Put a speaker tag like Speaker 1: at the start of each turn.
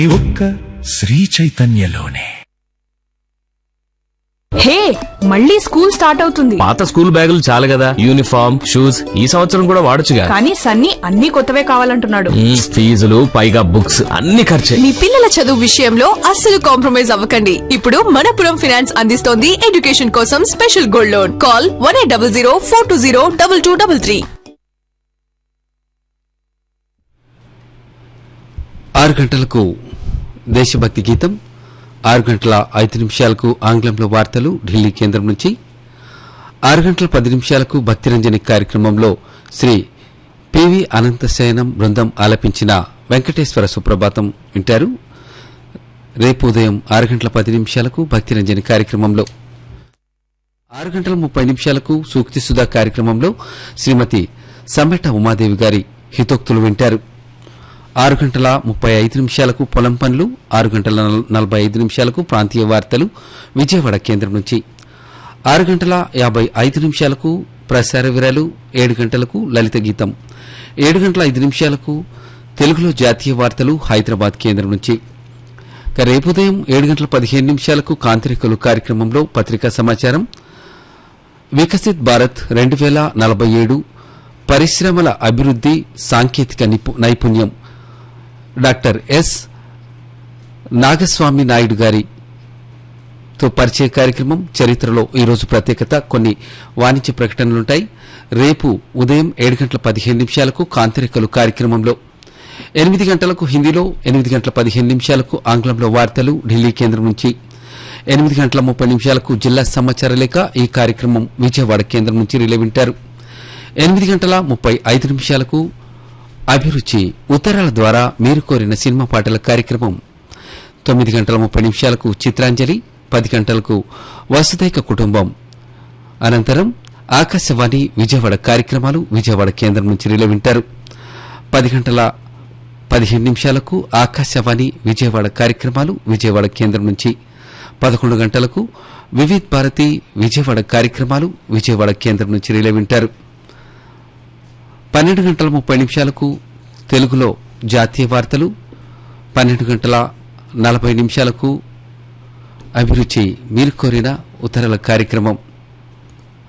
Speaker 1: ఒక్క శ్రీ చైతన్యలోనే.
Speaker 2: హే, మళ్ళీ school start అవుతుంది.
Speaker 3: పాత స్కూల్ బ్యాగులు చాలు కదా, యూనిఫామ్ షూస్ ఈ సంవత్సరం కూడా వాడొచ్చుగా.
Speaker 2: కానీ సన్నీ అన్ని కొత్తవే కావాలంటున్నాడు.
Speaker 3: ఫీజులు పైగా బుక్స్ అన్ని ఖర్చే.
Speaker 4: మీ పిల్లల చదువు విషయంలో అస్సలు కాంప్రమైజ్ అవ్వకండి. ఇప్పుడు మనపురం ఫైనాన్స్ అందిస్తోంది ఎడ్యుకేషన్ కోసం స్పెషల్ గోల్డ్ లోన్. కాల్ 1800-420-2233.
Speaker 5: 6 గంటలకు దేశభక్తి గీతం, 6 గంటల 5 నిమిషాలకు ఆంగ్లంలో వార్తలు ఢిల్లీ కేంద్రం నుంచి, 6 గంటల 10 నిమిషాలకు భక్తిరంజని కార్యక్రమంలో శ్రీ పివి అనంతశయనం బృందం ఆలపించిన వెంకటేశ్వర సుప్రభాతం వింటారు. రేపు ఉదయం 6 గంటల 10 నిమిషాలకు భక్తిరంజని కార్యక్రమంలో, 6 గంటల 30 నిమిషాలకు సూక్తి సుధా కార్యక్రమంలో శ్రీమతి సమ్మెట ఉమాదేవి గారి హితోక్తులు వింటారు. 6 గంటల 35 నిమిషాలకు పొలం పనులు, 6 గంటల 45 నిమిషాలకు ప్రాంతీయ వార్తలు విజయవాడ కేంద్రం నుంచి, 6 గంటల 55 నిమిషాలకు ప్రసార వివరాలు, 7 గంటలకు లలిత గీతం, 7 గంటల 5 నిమిషాలకు తెలుగులో జాతీయ వార్తలు హైదరాబాద్ కేంద్రం నుంచి. రేపు ఉదయం 7 గంటల 15 నిమిషాలకు కాంతిరేఖలు కార్యక్రమంలో పత్రికా సమాచారం, వికసిత్ భారత్ 2047 పరిశ్రమల అభివృద్ది సాంకేతిక నైపుణ్యం డాక్టర్ ఎస్ నాగస్వామి నాయుడు గారితో పరిచయ కార్యక్రమం, చరిత్రలో ఈరోజు ప్రత్యేకత, కొన్ని వాణిజ్య ప్రకటనలుంటాయి. రేపు ఉదయం 7 గంటల 15 నిమిషాలకు కాంతిరేఖలు కార్యక్రమంలో, 8 గంటలకు హిందీలో, 8 గంటల 15 నిమిషాలకు ఆంగ్లంలో వార్తలు ఢిల్లీ కేంద్రం నుంచి, 8 గంటల 30 నిమిషాలకు జిల్లా సమాచార లేఖ, ఈ కార్యక్రమం విజయవాడ కేంద్రం నుంచి రిలే వింటారు. 8 గంటల 35 నిమిషాలకు అభిరుచి ఉత్తరాల ద్వారా మీరు కోరిన సినిమా పాటల కార్యక్రమం, 9 గంటల 30 నిమిషాలకు చిత్రాంజలి, 10 గంటలకు వసుదైక కుటుంబం, అనంతరం ఆకాశవాణి విజయవాడ కార్యక్రమాలు విజయవాడ కేంద్రం నుంచి రిలే వింటారు. 10 గంటల 15 నిమిషాలకు ఆకాశవాణి విజయవాడ కార్యక్రమాలు విజయవాడ కేంద్రం నుంచి, 11 గంటలకు వివిధ్ భారతి విజయవాడ కార్యక్రమాలు విజయవాడ కేంద్రం నుంచి రిలే వింటారు. 12 గంటల 30 నిమిషాలకు తెలుగులో జాతీయ వార్తలు, 12 గంటల 40 నిమిషాలకు అభిరుచి మీరు కోరిన ఉత్తరాల కార్యక్రమం.